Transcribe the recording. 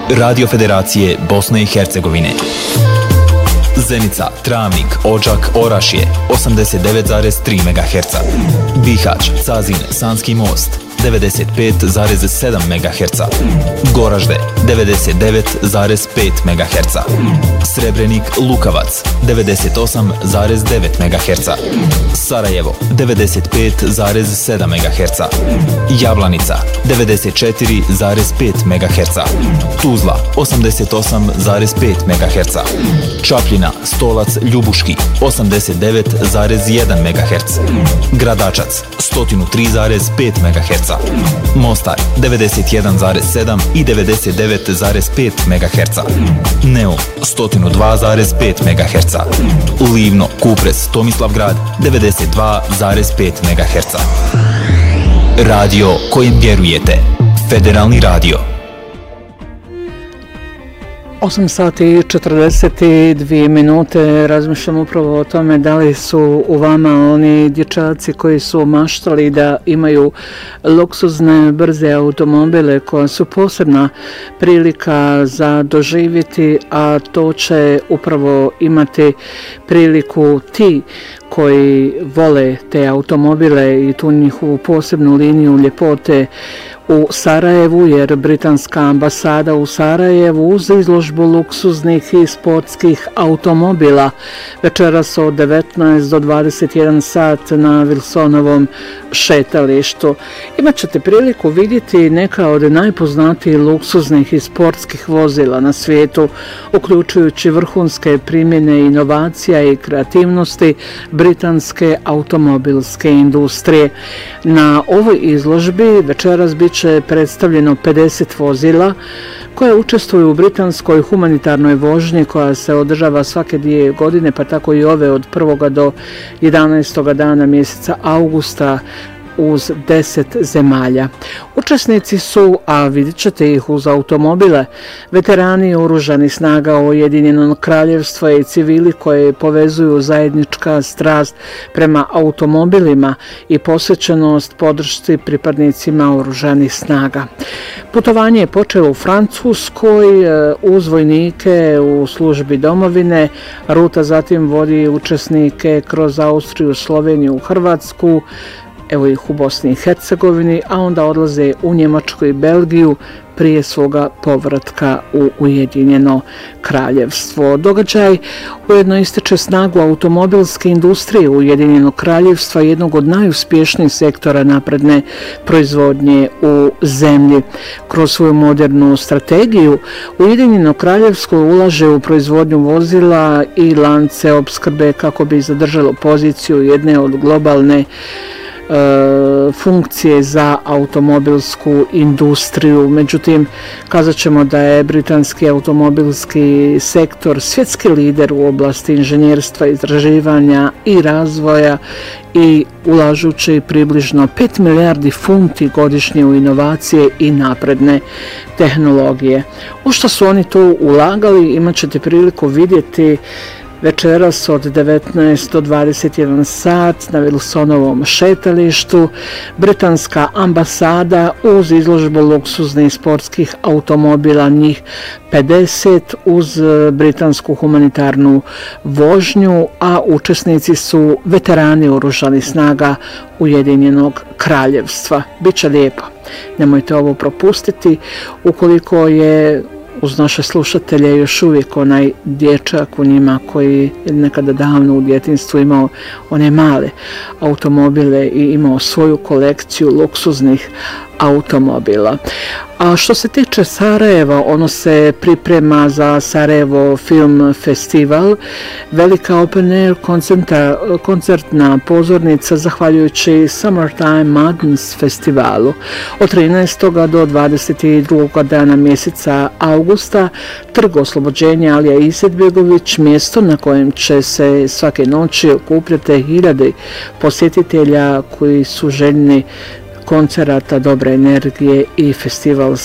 Radio Federacije Bosne i Hercegovine. Zenica, Travnik, Odžak, Orašje 89,3 MHz. Bihać, Cazin, Sanski most 95,7 MHz. Goražde 99,5 MHz. Srebrenik, Lukavac 98,9 MHz. Sarajevo 95,7 MHz. Jablanica 94,5 MHz. Tuzla 88,5 MHz. Čapljina, Stolac, Ljubuški 89,1 MHz. Gradačac 103,5 MHz. Mostar 91,7 i 99,5 MHz. Neum 102,5 MHz. Livno, Kupres, Tomislavgrad 92,5 MHz. Radio kojim vjerujete. Federalni radio. 8 sati i 42 minute. Razmišljam upravo o tome da li su u vama oni dječaci koji su maštali da imaju luksuzne brze automobile koja su posebna prilika za doživjeti, a to će upravo imati priliku ti koji vole te automobile i tu njihovu posebnu liniju ljepote u Sarajevu, jer britanska ambasada u Sarajevu uz izložbu luksuznih i sportskih automobila večeras od 19 do 21 sat na Wilsonovom šetalištu. Imat ćete priliku vidjeti neka od najpoznatijih luksuznih i sportskih vozila na svijetu, uključujući vrhunske primjene inovacija i kreativnosti britanske automobilske industrije. Na ovoj izložbi večeras bit će predstavljeno 50 vozila koje učestvuju u britanskoj humanitarnoj vožnji koja se održava svake 2 godine, pa tako i ove od 1. do 11. dana mjeseca augusta uz 10 zemalja. Učesnici su, a vidjet ćete ih uz automobile, veterani oružanih snaga Ujedinjenog kraljevstva i civili koje povezuju zajednička strast prema automobilima i posvećenost podršci pripadnicima oružanih snaga. Putovanje je počelo u Francuskoj uz vojnike u službi domovine. Ruta zatim vodi učesnike kroz Austriju, Sloveniju, Hrvatsku, evo ih u Bosni i Hercegovini, a onda odlaze u Njemačku i Belgiju prije svoga povratka u Ujedinjeno kraljevstvo. Događaj ujedno ističe snagu automobilske industrije Ujedinjenog kraljevstva, jednog od najuspješnijih sektora napredne proizvodnje u zemlji. Kroz svoju modernu strategiju Ujedinjeno kraljevstvo ulaže u proizvodnju vozila i lance opskrbe kako bi zadržalo poziciju jedne od globalne funkcije za automobilsku industriju. Međutim, kazat ćemo da je britanski automobilski sektor svjetski lider u oblasti inženjerstva, istraživanja i razvoja i ulažući približno 5 milijardi funti godišnje u inovacije i napredne tehnologije. U što su oni tu ulagali imat ćete priliku vidjeti večeras od 19 do 21 sat na Wilsonovom šetalištu. Britanska ambasada uz izložbu luksuznih sportskih automobila, njih 50, uz britansku humanitarnu vožnju, a učesnici su veterani oružanih snaga Ujedinjenog kraljevstva. Biće lijepo. Nemojte ovo propustiti. Ukoliko je uz naše slušatelje još uvijek onaj dječak u njima koji je nekada davno u djetinjstvu imao one male automobile i imao svoju kolekciju luksuznih automobila. A što se tiče Sarajeva, ono se priprema za Sarajevo Film Festival, velika open air koncertna pozornica zahvaljujući Summertime Madness festivalu. Od 13. do 22. dana mjeseca augusta Trg oslobođenja Alija Izetbegović, mjesto na kojem će se svake noći okupljati hiljade posjetitelja koji su željni koncerata, dobre energije i festivalske